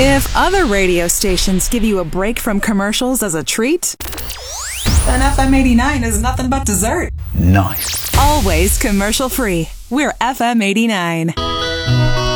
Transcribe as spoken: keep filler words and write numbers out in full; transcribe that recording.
If other radio stations give you a break from commercials as a treat, then F M eighty-nine is nothing but dessert. Nice. Always commercial free. We're F M eighty-nine.